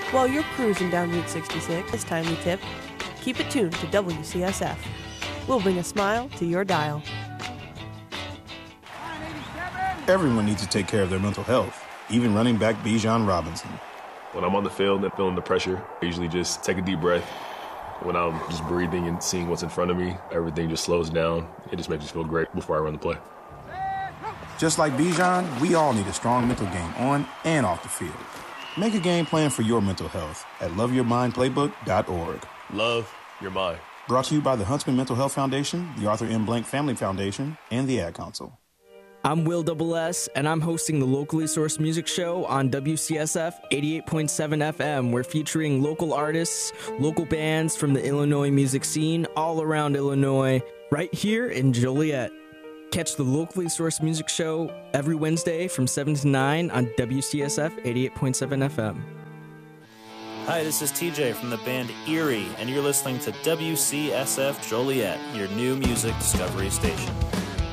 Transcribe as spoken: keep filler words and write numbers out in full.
While you're cruising down Route sixty-six, this time we tip, keep it tuned to W C S F. We'll bring a smile to your dial. Everyone needs to take care of their mental health, even running back Bijan Robinson. When I'm on the field and feeling the pressure, I usually just take a deep breath. When I'm just breathing and seeing what's in front of me, everything just slows down. It just makes me feel great before I run the play. Just like Bijan, we all need a strong mental game on and off the field. Make a game plan for your mental health at love your mind playbook dot org. Love your mind. Brought to you by the Huntsman Mental Health Foundation, the Arthur M. Blank Family Foundation, and the Ad Council. I'm Will Double S, and I'm hosting the Locally Sourced Music Show on W C S F eighty-eight point seven F M. We're featuring local artists, local bands from the Illinois music scene all around Illinois, right here in Joliet. Catch the Locally Sourced Music Show every Wednesday from seven to nine on W C S F eighty-eight point seven F M. Hi, this is T J from the band Erie, and you're listening to W C S F Joliet, your new music discovery station.